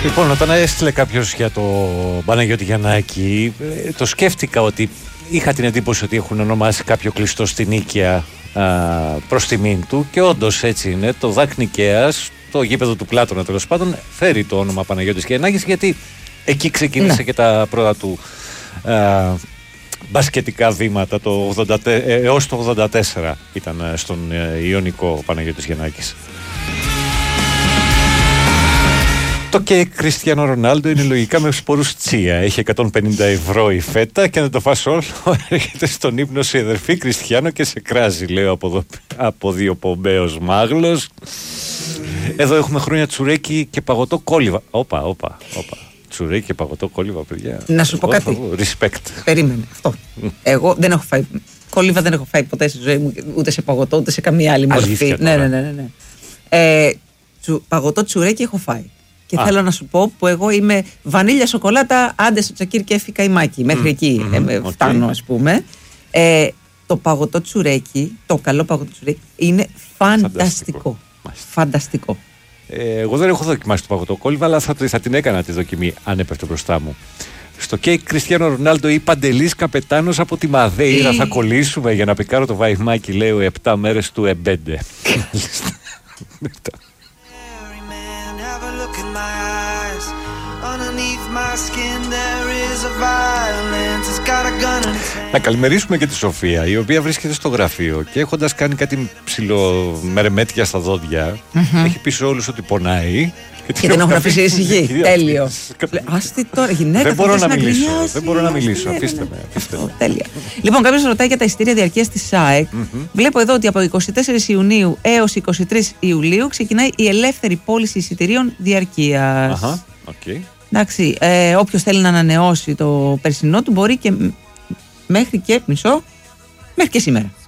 Λοιπόν, όταν έστειλε κάποιος για το Παναγιώτη Γιαννάκη, το σκέφτηκα ότι είχα την εντύπωση ότι έχουν ονομάσει κάποιο κλειστό στην Νίκαια προς τιμήν του και όντως έτσι είναι. Το ΔΑΚ Νικαίας, το γήπεδο του Πλάτωνα τέλος πάντων, φέρει το όνομα Παναγιώτης Γιαννάκης γιατί εκεί ξεκίνησε και τα πρώτα του μπασκετικά βήματα έως το 84 ήταν στον Ιωνικό ο Παναγιώτης Γιαννάκης. Το κέικ Κριστιάνο Ρονάλντο είναι λογικά με σπόρους τσία. Έχει 150 ευρώ η φέτα και αν δεν το φας όλο έρχεται στον ύπνο σε αδερφή Κριστιάνο και σε κράζει, λέω από διοπομπαίος μάγλος. Εδώ έχουμε χρόνια τσουρέκι και παγωτό κόλληβα. Όπα. Τσουρέκι και παγωτό κόλληβα, παιδιά. Να σου πω κάτι. Respect. Περίμενε αυτό. Εγώ δεν έχω φάει. Κόλληβα δεν έχω φάει ποτέ στη ζωή μου, ούτε σε παγωτό, ούτε σε καμία άλλη μορφή. Ναι. Παγωτό τσουρέκι έχω φάει. Και θέλω να σου πω που εγώ είμαι βανίλια σοκολάτα, άντε στο τσακίρ και έφη καϊμάκι. Μέχρι εκεί φτάνω, ας πούμε. Το παγωτό τσουρέκι, το καλό παγωτό τσουρέκι, είναι φανταστικό. Φανταστικό. Εγώ δεν έχω δοκιμάσει το παγωτό κόλληβα, αλλά θα την έκανα τη δοκιμή αν έπεφτε μπροστά μου. Στο κέικ Κριστιάνο Ρονάλντο ή Παντελής Καπετάνος από τη Μαδέιρα θα κολλήσουμε για να πικάρω το βαϊμάκι, λέω 7 μέρες του εμπέντε. Να καλημερίσουμε και τη Σοφία, η οποία βρίσκεται στο γραφείο και έχοντας κάνει κάτι ψιλομερεμέτια στα δόντια, έχει πει σε όλους ότι πονάει. Και δεν έχω αφήσει ησυχή. Τέλειο. Άστι τώρα, γυναίκα. Δεν μπορώ να μιλήσω. Αφήστε με. Τέλεια. Λοιπόν, κάποιος ρωτάει για τα εισιτήρια διαρκείας της ΑΕΚ. Βλέπω εδώ ότι από 24 Ιουνίου έως 23 Ιουλίου ξεκινάει η ελεύθερη πώληση εισιτηρίων διαρκείας. Εντάξει, όποιος θέλει να ανανεώσει το περσινό του μπορεί και μέχρι και σήμερα.